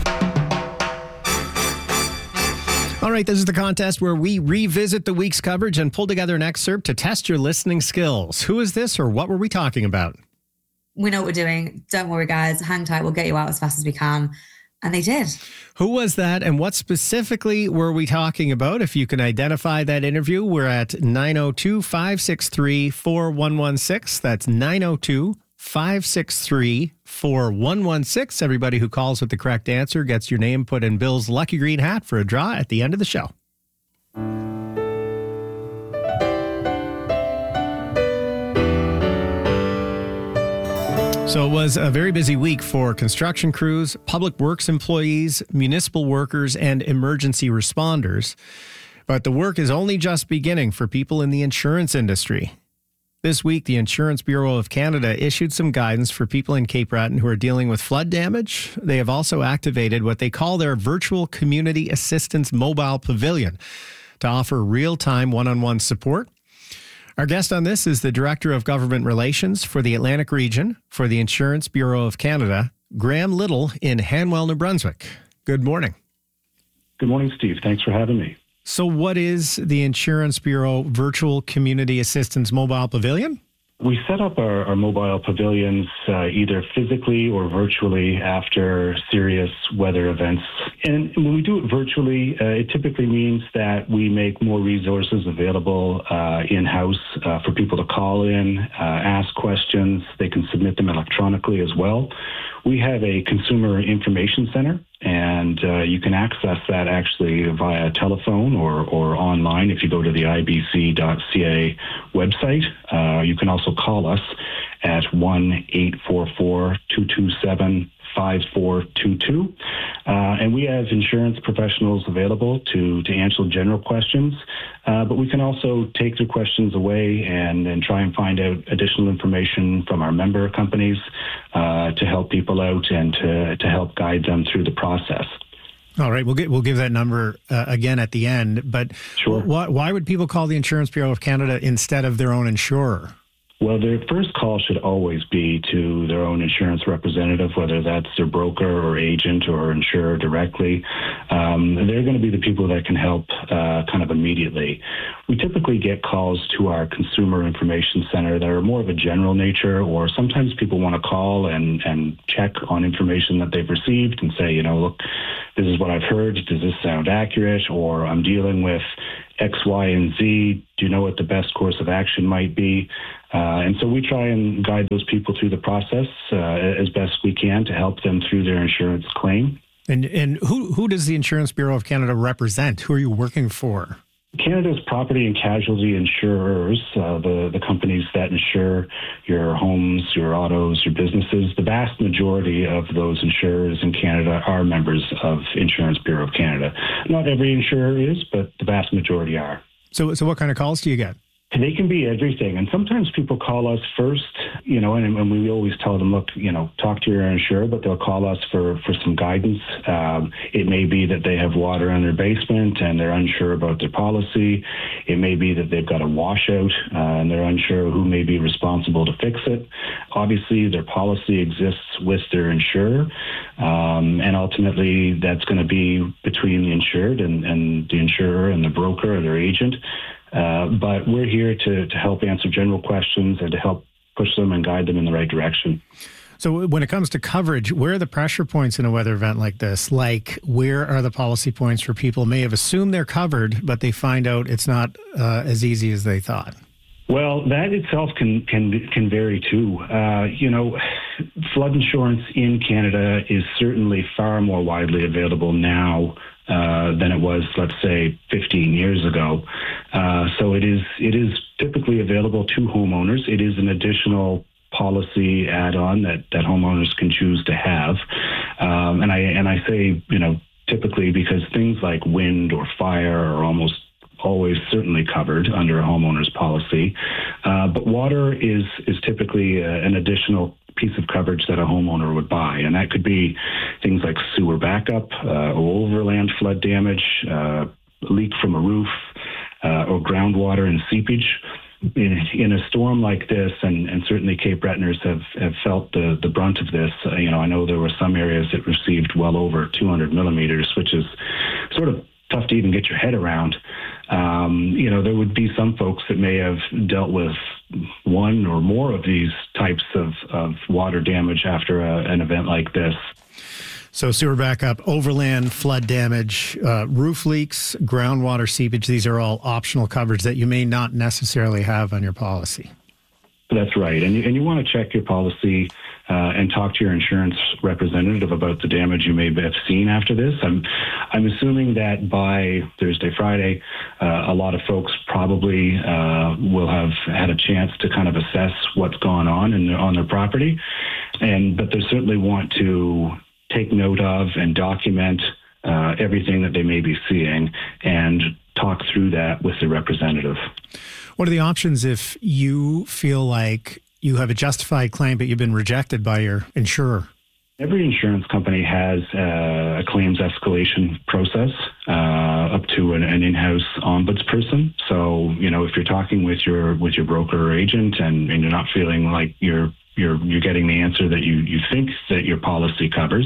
All right, this is the contest where we revisit the week's coverage and pull together an excerpt to test your listening skills. Who is this, or what were we talking about? We know what we're doing. Don't worry, guys. Hang tight. We'll get you out as fast as we can. And they did. Who was that, and what specifically were we talking about? If you can identify that interview, we're at nine oh two, five six three, four one one six. That's nine oh two, five six three, four one one six. Everybody who calls with the correct answer gets your name put in Bill's lucky green hat for a draw at the end of the show. So it was a very busy week for construction crews, public works employees, municipal workers, and emergency responders. But the work is only just beginning for people in the insurance industry. This week, the Insurance Bureau of Canada issued some guidance for people in Cape Breton who are dealing with flood damage. They have also activated what they call their Virtual Community Assistance Mobile Pavilion to offer real-time one-on-one support. Our guest on this is the Director of Government Relations for the Atlantic Region for the Insurance Bureau of Canada, Graham Little in Hanwell, New Brunswick. Good morning. Good morning, Steve. Thanks for having me. So what is the Insurance Bureau Virtual Community Assistance Mobile Pavilion? We set up our, our mobile pavilions uh, either physically or virtually after serious weather events. And when we do it virtually, uh, it typically means that we make more resources available uh, in-house uh, for people to call in, uh, ask questions. They can submit them electronically as well. We have a consumer information center, and uh, you can access that actually via telephone or, or online if you go to the I B C dot C A website. Uh, you can also call us at one eight four four, two two seven, five four two two. Uh, and we have insurance professionals available to, to answer general questions, uh, but we can also take the questions away and, and try and find out additional information from our member companies uh, to help people out and to, to help guide them through the process. All right, we'll get we'll give that number uh, again at the end. But sure. why, why would people call the Insurance Bureau of Canada instead of their own insurer? Well, their first call should always be to their own insurance representative, whether that's their broker or agent or insurer directly. Um, they're going to be the people that can help uh, kind of immediately. We typically get calls to our consumer information center that are more of a general nature, or sometimes people want to call and, and check on information that they've received and say, you know, look, this is what I've heard. Does this sound accurate? Or I'm dealing with X, Y, and Z. Do you know what the best course of action might be? Uh, and so we try and guide those people through the process uh, as best we can to help them through their insurance claim. And and who who does the Insurance Bureau of Canada represent? Who are you working for? Canada's property and casualty insurers, uh, the, the companies that insure your homes, your autos, your businesses, the vast majority of those insurers in Canada are members of Insurance Bureau of Canada. Not every insurer is, but the vast majority are. So, so what kind of calls do you get? They can be everything. And sometimes people call us first, you know, and, and we always tell them, look, you know, talk to your insurer, but they'll call us for, for some guidance. Um, it may be that they have water in their basement and they're unsure about their policy. It may be that they've got a washout uh, and they're unsure who may be responsible to fix it. Obviously, their policy exists with their insurer. Um, and ultimately, that's going to be between the insured and, and the insurer and the broker or their agent. Uh, but we're here to, to help answer general questions and to help push them and guide them in the right direction. So when it comes to coverage, where are the pressure points in a weather event like this? Like, where are the policy points where people may have assumed they're covered, but they find out it's not uh, as easy as they thought? Well, that itself can can can vary too. Uh, you know, flood insurance in Canada is certainly far more widely available now Uh, than it was, let's say, fifteen years ago. Uh, so it is it is typically available to homeowners. It is an additional policy add-on that, that homeowners can choose to have. Um, and I and I say, you know, typically because things like wind or fire are almost always certainly covered under a homeowner's policy. Uh, but water is is typically uh, an additional piece of coverage that a homeowner would buy. And that could be things like sewer backup, uh, or overland flood damage, uh, leak from a roof, uh, or groundwater and seepage. In, in a storm like this, and, and certainly Cape Bretoners have, have felt the, the brunt of this. Uh, you know, I know there were some areas that received well over two hundred millimeters, which is sort of tough to even get your head around. Um, you know, there would be some folks that may have dealt with one or more of these types of, of water damage after a, an event like this. So sewer backup, overland flood damage, uh, roof leaks, groundwater seepage, these are all optional coverage that you may not necessarily have on your policy. That's right. And you, and you want to check your policy uh, and talk to your insurance representative about the damage you may have seen after this. I'm, I'm assuming that by Thursday, Friday, uh, a lot of folks probably uh, will have had a chance to kind of assess what's gone on in their, on their property. And but they certainly want to take note of and document uh, everything that they may be seeing and talk through that with the representative. What are the options if you feel like you have a justified claim but you've been rejected by your insurer? Every insurance company has uh, a claims escalation process uh, up to an, an in-house ombudsperson. So, you know, if you're talking with your with your broker or agent and, and you're not feeling like you're you're you're getting the answer that you, you think that your policy covers,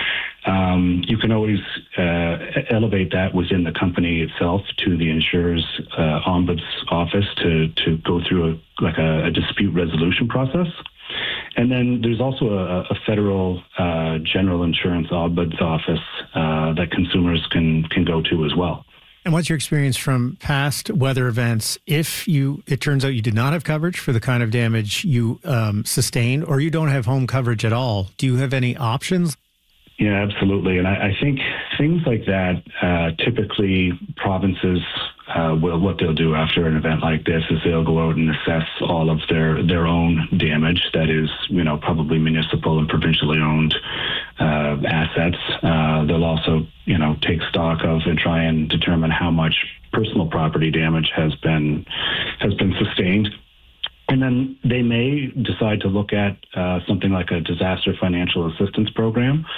Um, you can always uh, elevate that within the company itself to the insurer's uh, ombuds office to to go through a, like a, a dispute resolution process. And then there's also a, a federal uh, general insurance ombuds office uh, that consumers can can go to as well. And what's your experience from past weather events? If you, it turns out you did not have coverage for the kind of damage you um, sustained, or you don't have home coverage at all, do you have any options? Yeah, absolutely. And I, I think things like that, uh, typically provinces uh, will, what they'll do after an event like this is they'll go out and assess all of their, their own damage that is, you know, probably municipal and provincially owned uh, assets. Uh, they'll also, you know, take stock of and try and determine how much personal property damage has been has been sustained. And then they may decide to look at uh, something like a disaster financial assistance program,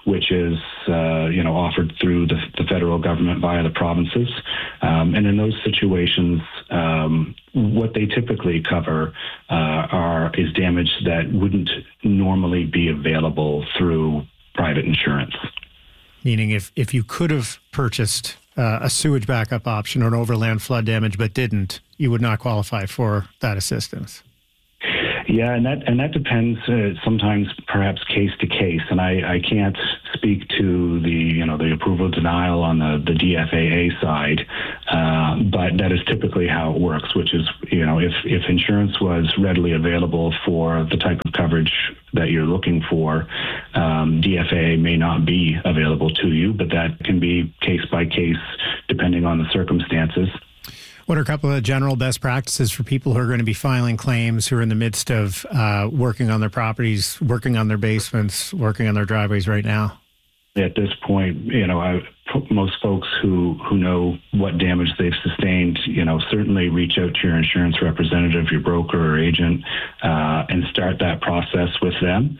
which is, uh, you know, offered through the, the federal government via the provinces. Um, and in those situations, um, what they typically cover uh, are is damage that wouldn't normally be available through private insurance. Meaning if, if you could have purchased uh, a sewage backup option or an overland flood damage but didn't, you would not qualify for that assistance. Yeah, and that and that depends uh, sometimes perhaps case to case, and I, I can't speak to the you know the approval denial on the, the D F A A side, uh, but that is typically how it works, which is you know if, if insurance was readily available for the type of coverage that you're looking for, um, D F A A may not be available to you, but that can be case by case depending on the circumstances. What are a couple of general best practices for people who are going to be filing claims, who are in the midst of uh, working on their properties, working on their basements, working on their driveways right now? At this point, you know, I, most folks who, who know what damage they've sustained, you know, certainly reach out to your insurance representative, your broker or agent, uh, and start that process with them.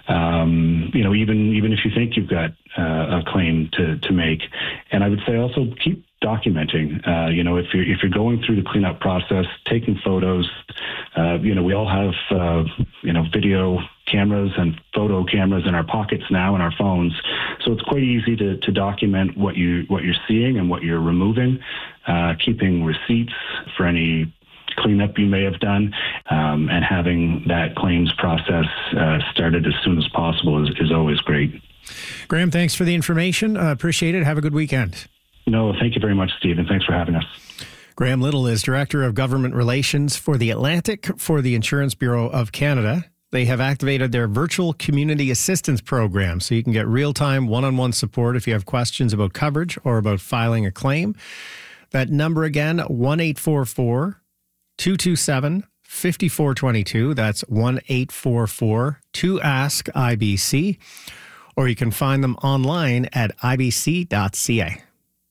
Um, you know, even even if you think you've got uh, a claim to, to make. And I would say also keep documenting. Uh, you know, if you're if you're going through the cleanup process, taking photos. Uh, you know, we all have uh, you know video cameras and photo cameras in our pockets now in our phones, so it's quite easy to, to document what you what you're seeing and what you're removing. Uh, keeping receipts for any cleanup you may have done, um, and having that claims process uh, started as soon as possible is, is always great. Graham, thanks for the information. Uh, appreciate it. Have a good weekend. No, thank you very much, Stephen. Thanks for having us. Graham Little is Director of Government Relations for the Atlantic for the Insurance Bureau of Canada. They have activated their virtual community assistance program, so you can get real-time one-on-one support if you have questions about coverage or about filing a claim. That number again, one eight four four, two two seven, five four two two. That's one eight four four, two ask I B C. Or you can find them online at I B C dot C A.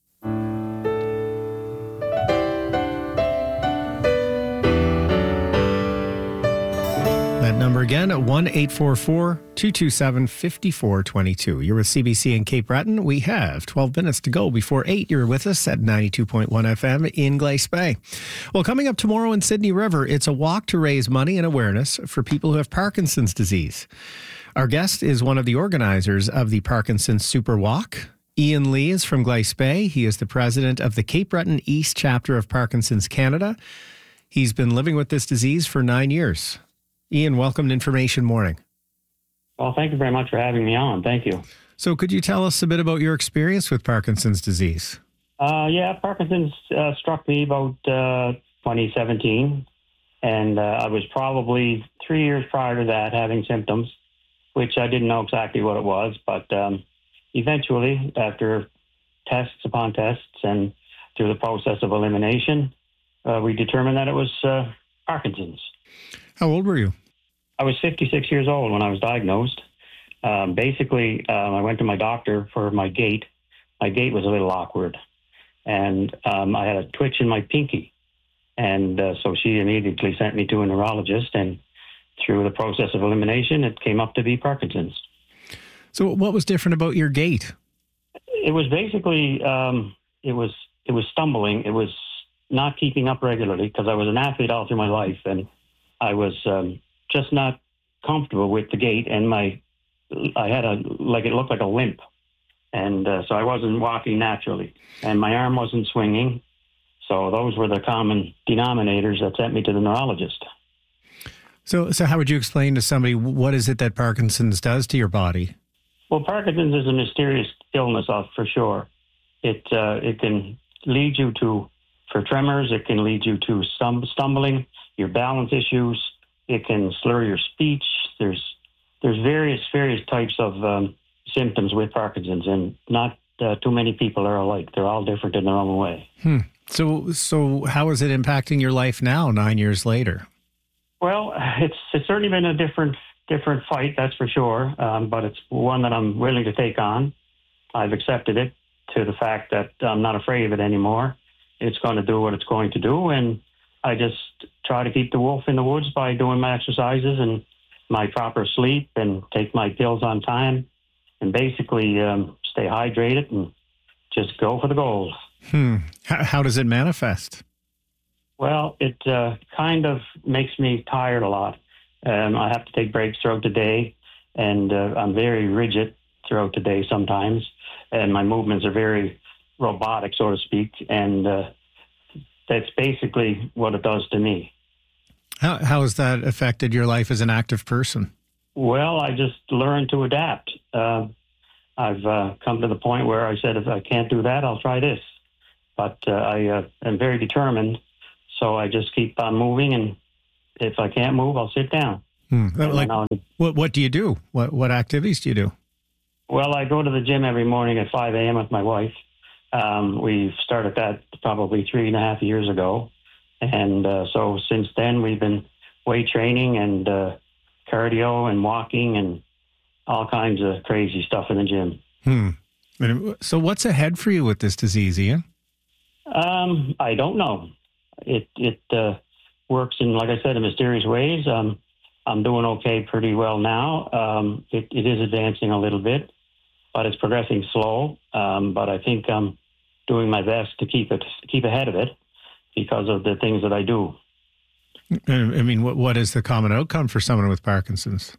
That number again at one eight four four, two two seven, five four two two. You're with C B C in Cape Breton. We have twelve minutes to go before eight. You're with us at ninety-two point one F M in Glace Bay. Well, coming up tomorrow in Sydney River, it's a walk to raise money and awareness for people who have Parkinson's disease. Our guest is one of the organizers of the Parkinson's Super Walk. Ian Lee is from Glace Bay. He is the president of the Cape Breton East chapter of Parkinson's Canada. He's been living with this disease for nine years. Ian, welcome to Information Morning. Well, thank you very much for having me on. Thank you. So could you tell us a bit about your experience with Parkinson's disease? Uh, yeah, Parkinson's uh, struck me about uh, twenty seventeen, and uh, I was probably three years prior to that having symptoms, which I didn't know exactly what it was, but um, eventually, after tests upon tests and through the process of elimination, uh, we determined that it was uh, Parkinson's. How old were you? I was fifty-six years old when I was diagnosed. Um, basically, um, I went to my doctor for my gait. My gait was a little awkward, and um, I had a twitch in my pinky. And uh, so she immediately sent me to a neurologist, and through the process of elimination, it came up to be Parkinson's. So what was different about your gait? It was basically, um, it was it was stumbling. It was not keeping up regularly because I was an athlete all through my life, and I was um, just not comfortable with the gait, and my I had a like it looked like a limp, and uh, so I wasn't walking naturally, and my arm wasn't swinging. So those were the common denominators that sent me to the neurologist. So, so how would you explain to somebody what is it that Parkinson's does to your body? Well, Parkinson's is a mysterious illness, uh, for sure. It uh, it can lead you to for tremors. It can lead you to stum- stumbling. Your balance issues, it can slur your speech. There's there's various various types of um, symptoms with Parkinson's, and not uh, too many people are alike. They're all different in their own way. Hmm. So so how is it impacting your life now, nine years later? Well, it's it's certainly been a different different fight, that's for sure. Um, but it's one that I'm willing to take on. I've accepted it to the fact that I'm not afraid of it anymore. It's going to do what it's going to do, and I just try to keep the wolf in the woods by doing my exercises and my proper sleep and take my pills on time and basically um, stay hydrated and just go for the goals. Hmm. How, how does it manifest? Well, it uh, kind of makes me tired a lot. Um, I have to take breaks throughout the day, and uh, I'm very rigid throughout the day sometimes, and my movements are very robotic, so to speak, and uh, that's basically what it does to me. How, how has that affected your life as an active person? Well, I just learned to adapt. Uh, I've uh, come to the point where I said, if I can't do that, I'll try this. But uh, I uh, am very determined, so I just keep on moving, and if I can't move, I'll sit down. Hmm. Like, what, what do you do? What, what activities do you do? Well, I go to the gym every morning at five a.m. with my wife. Um, we've started that probably three and a half years ago. And uh, so since then, we've been weight training and uh, cardio and walking and all kinds of crazy stuff in the gym. Hmm. So what's ahead for you with this disease, Ian? Um, I don't know. It it uh, works in, like I said, in mysterious ways. Um, I'm doing okay pretty well now. Um, it, it is advancing a little bit, but it's progressing slow. Um, but I think I'm doing my best to keep it keep ahead of it, because of the things that I do. I mean, what what is the common outcome for someone with Parkinson's?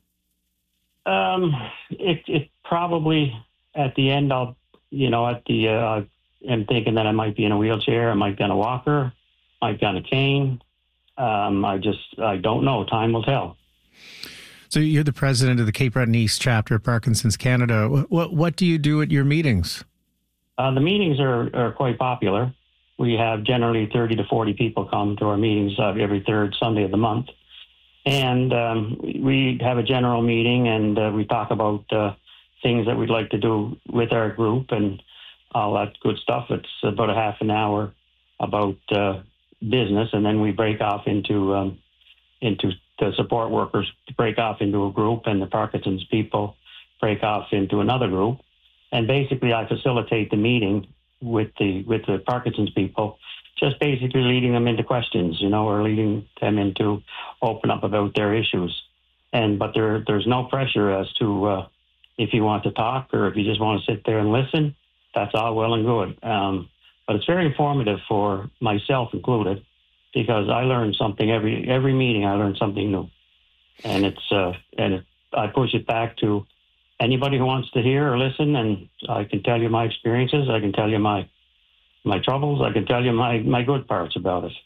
Um, it, it probably at the end, I'll, you know, at the, uh, I'm thinking that I might be in a wheelchair, I might be on a walker, might be on a cane. Um, I just, I don't know. Time will tell. So you're the president of the Cape Breton East chapter of Parkinson's Canada. What what do you do at your meetings? Uh, the meetings are, are quite popular. We have generally thirty to forty people come to our meetings uh, every third Sunday of the month. And um, we have a general meeting, and uh, we talk about uh, things that we'd like to do with our group and all that good stuff. It's about a half an hour about uh, business, and then we break off into um, into the support workers break off into a group, and the Parkinson's people break off into another group. And basically, I facilitate the meeting with the with the Parkinson's people, just basically leading them into questions, you know, or leading them into open up about their issues. And but there there's no pressure as to uh, if you want to talk or if you just want to sit there and listen. That's all well and good. Um, but it's very informative for myself included, because I learn something every every meeting. I learn something new, and it's uh, and it, I push it back to anybody who wants to hear or listen, and I can tell you my experiences. I can tell you my my troubles. I can tell you my, my good parts about it.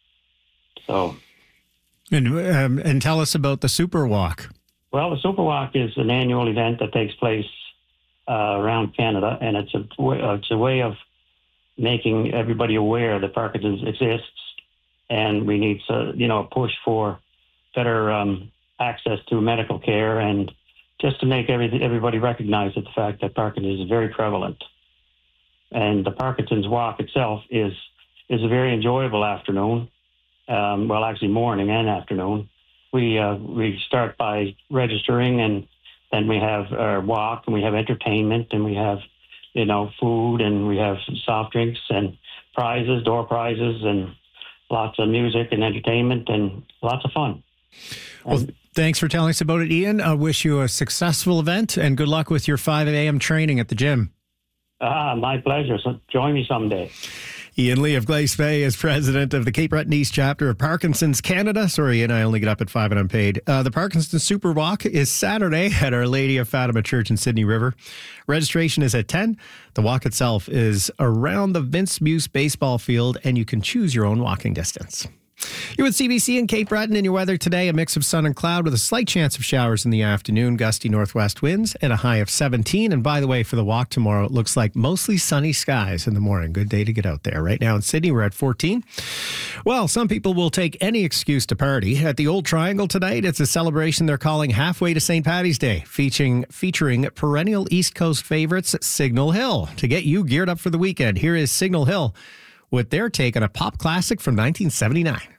So, and um, and tell us about the Super Walk. Well, the Super Walk is an annual event that takes place uh, around Canada, and it's a it's a way of making everybody aware that Parkinson's exists, and we need to, you know, a push for better um, access to medical care, and just to make every, everybody recognize that the fact that Parkinson's is very prevalent. And the Parkinson's Walk itself is is a very enjoyable afternoon. Um, well, actually morning and afternoon. We uh, we start by registering, and then we have our walk, and we have entertainment, and we have, you know, food, and we have soft drinks and prizes, door prizes, and lots of music and entertainment, and lots of fun. Well, and, thanks for telling us about it, Ian. I wish you a successful event, and good luck with your five a.m. training at the gym. Ah, my pleasure. So join me someday. Ian Lee of Glace Bay is president of the Cape Breton East chapter of Parkinson's Canada. Sorry, Ian, I only get up at five and I'm paid. Uh, the Parkinson's Super Walk is Saturday at Our Lady of Fatima Church in Sydney River. Registration is at ten. The walk itself is around the Vince Muse baseball field, and you can choose your own walking distance. You're with C B C in Cape Breton. In your weather today, a mix of sun and cloud with a slight chance of showers in the afternoon, gusty northwest winds, and a high of seventeen. And by the way, for the walk tomorrow, it looks like mostly sunny skies in the morning. Good day to get out there. Right now in Sydney, we're at fourteen. Well, some people will take any excuse to party. At the Old Triangle tonight, it's a celebration they're calling Halfway to Saint Paddy's Day, featuring, featuring perennial East Coast favorites Signal Hill. To get you geared up for the weekend, here is Signal Hill with their take on a pop classic from nineteen seventy-nine.